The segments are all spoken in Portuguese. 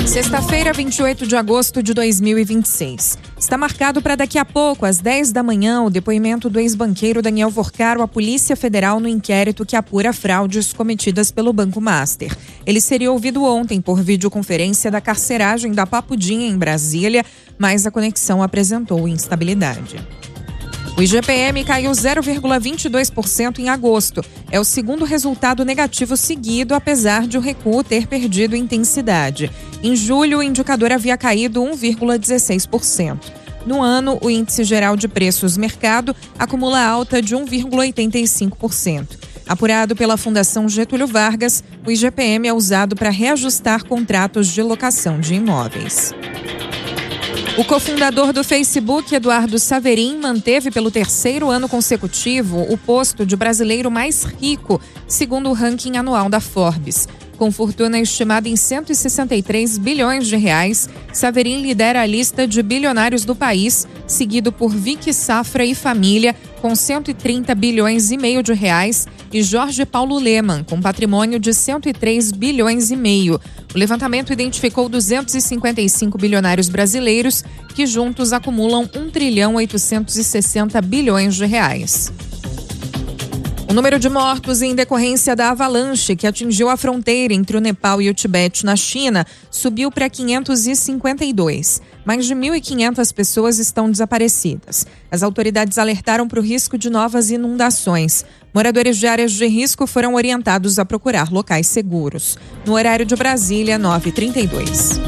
Sexta-feira, 28 de agosto de 2026. Está marcado para daqui a pouco, às 10 da manhã, o depoimento do ex-banqueiro Daniel Vorcaro à Polícia Federal no inquérito que apura fraudes cometidas pelo Banco Master. Ele seria ouvido ontem por videoconferência da carceragem da Papudinha, em Brasília, mas a conexão apresentou instabilidade. O IGPM caiu 0,22% em agosto. É o segundo resultado negativo seguido, apesar de o recuo ter perdido intensidade. Em julho, o indicador havia caído 1,16%. No ano, o Índice Geral de Preços Mercado acumula alta de 1,85%. Apurado pela Fundação Getúlio Vargas, o IGPM é usado para reajustar contratos de locação de imóveis. O cofundador do Facebook, Eduardo Saverin, manteve pelo terceiro ano consecutivo o posto de brasileiro mais rico, segundo o ranking anual da Forbes. Com fortuna estimada em 163 bilhões de reais, Saverin lidera a lista de bilionários do país, seguido por Vicky Safra e Família, com 130 bilhões e meio de reais, e Jorge Paulo Lemann, com patrimônio de 103 bilhões e meio. O levantamento identificou 255 bilionários brasileiros, que juntos acumulam 1,860 bilhões de reais. O número de mortos em decorrência da avalanche que atingiu a fronteira entre o Nepal e o Tibete, na China, subiu para 552. Mais de 1.500 pessoas estão desaparecidas. As autoridades alertaram para o risco de novas inundações. Moradores de áreas de risco foram orientados a procurar locais seguros. No horário de Brasília, 9h32.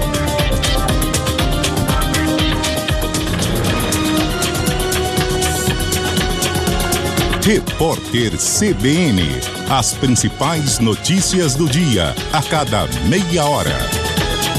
Repórter CBN. As principais notícias do dia, a cada meia hora.